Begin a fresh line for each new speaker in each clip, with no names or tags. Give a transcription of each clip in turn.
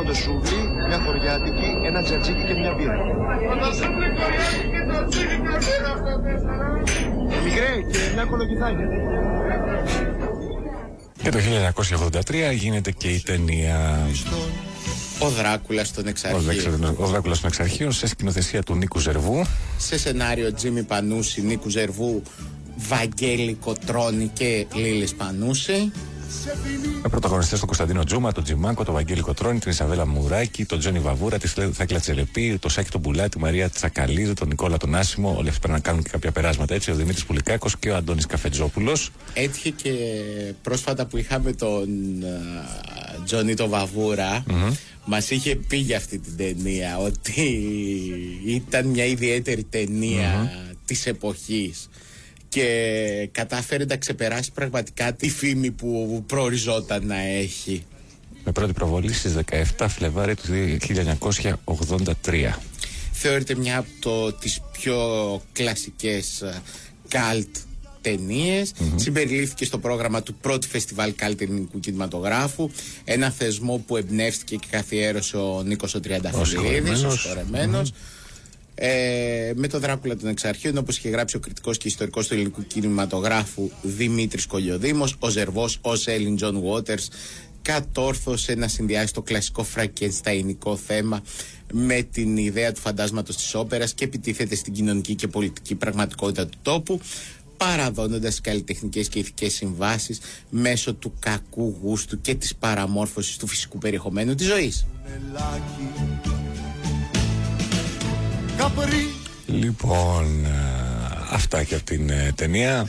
κοντοσούβλι, μια χωριάτικη, ένα τζατζίκι και μια μπύρα. Μικρέ και μια κολοκυθάνια.
Και το 1983 γίνεται και η ταινία
Ο Δράκουλας των Εξαρχείων.
Ο Δράκουλας των Εξαρχείων, σε σκηνοθεσία του Νίκου Ζερβού.
Σε σενάριο Τζίμι Πανούση, Νίκου Ζερβού, Βαγγέλη Κοτρώνη και Λίλης Πανούση.
Με πρωταγωνιστές τον Κωνσταντίνο Τζούμα, τον Τζιμάκο, τον Βαγγέλη Κοτρώνη, την Ισαβέλα Μουράκη, τον Τζόνι Βαβούρα, τη Θάκλα Τσελεπή, τον Σάκη τον Πουλά, τη Μαρία Τσακαλίδη, τον Νικόλα τον Άσιμο. Όλοι αυτοί πρέπει να κάνουν και κάποια περάσματα έτσι. Ο Δημήτρης Πουλικάκος και ο Αντώνης Καφετζόπουλος.
Έτυχε και πρόσφατα που είχαμε τον Τζόνι τον Βαβούρα. Μας είχε πει για αυτή την ταινία ότι ήταν μια ιδιαίτερη ταινία της εποχής και κατάφερε να ξεπεράσει πραγματικά τη φήμη που προοριζόταν να έχει.
Με πρώτη προβολή στις 17 Φλεβάρι του 1983.
Θεωρείται μια από τις πιο κλασικές καλτ ταινίες. Συμπεριλήφθηκε στο πρόγραμμα του πρώτου φεστιβάλ καλτ ελληνικού κινηματογράφου, ένα θεσμό που εμπνεύστηκε και καθιέρωσε ο Νίκος ο Τριανταφυλλίδης, ο σχορεμένος. Με τον Δράκουλα των Εξαρχείων, όπως είχε γράψει ο κριτικός και ιστορικός του ελληνικού κινηματογράφου Δημήτρης Κολιοδήμος, ο Ζερβός ως Έλλην Τζον Уоτερς κατόρθωσε να συνδυάσει το κλασικό φραγκενσταϊνικό θέμα με την ιδέα του φαντάσματος της όπερας και επιτίθεται στην κοινωνική και πολιτική πραγματικότητα του τόπου, παραδώνοντας καλλιτεχνικές και ηθικές συμβάσεις μέσω του κακού γούστου και της παραμόρφωσης του φυσικού περιεχομένου της ζωής.
Λοιπόν, αυτά και από την ταινία.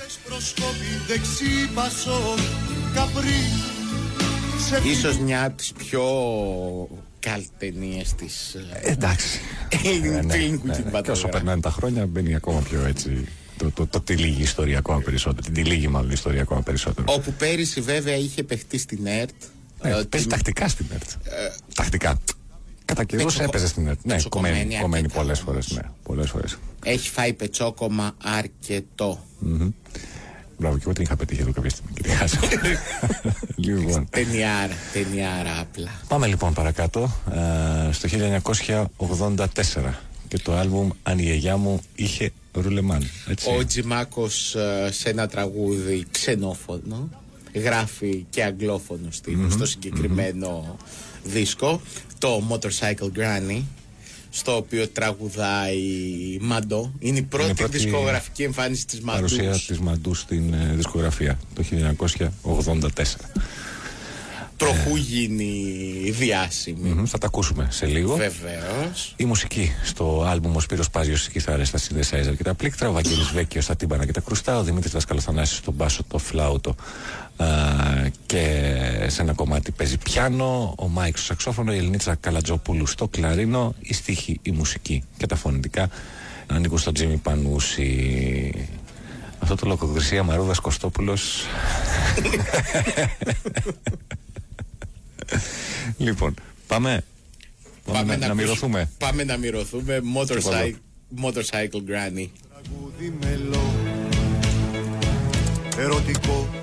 Ίσως μια από τις πιο καλ ταινίες της ελληνικού κινηματογράφου.
Και όσο περνάνε τα χρόνια μπαίνει ακόμα πιο έτσι το τυλίγει ιστορία ακόμα περισσότερο. Την τυλίγει μάλλον ιστορία ακόμα περισσότερο.
Όπου πέρυσι βέβαια είχε παιχτεί στην ΕΡΤ.
Παίζει τακτικά στην ΕΡΤ. Τακτικά. Κατά καιρούς έπαιζε στην ΕΡΤ. Ναι, κομμένη πολλές φορές. Ναι, πολλές φορές.
Έχει φάει πετσόκομα αρκετό.
Μπράβο, και εγώ την είχα πετύχει εδώ κάποια στιγμή. Λοιπόν.
Ταινιάρα απλά.
Πάμε λοιπόν παρακάτω. Στο 1984 και το άλμπουμ Αν η γιαγιά μου είχε ρουλεμάν.
Ο Τζιμάκος σε ένα τραγούδι ξενόφωνο γράφει και αγγλόφωνο στίχο στο συγκεκριμένο δίσκο, το Motorcycle Granny, στο οποίο τραγουδάει Μαντό. Είναι η πρώτη δισκογραφική εμφάνιση της Μαντού.
Παρουσία της Μαντού στην δισκογραφία το 1984.
Προχού γίνει διάσημη.
Θα τα ακούσουμε σε λίγο.
Βεβαίως.
Η μουσική στο άλμπουμ: ο Σπύρος Πάζιος στις κιθάρες, στα synthesizer και τα πλήκτρα, ο Βαγγέλης Βέκκιος στα τύμπανα και τα κρουστά, ο Δημήτρης Δασκαλοθανάσης στον μπάσο, το φλάουτο και σε ένα κομμάτι παίζει πιάνο, ο Μάικς στο σαξόφωνο, η Ελληνίτσα Καλατζόπουλου στο κλαρίνο, η στίχη, η μουσική και τα φωνητικά ανήκουν στον Τζίμι Πανούση. Αυτό το Λοκοκρισία Μαρούδας Κωστόπουλος. Λοιπόν, πάμε να μυρωθούμε.
Πάμε να μυρωθούμε. Motorcycle Granny.
Τραγούδι μελό, ερωτικό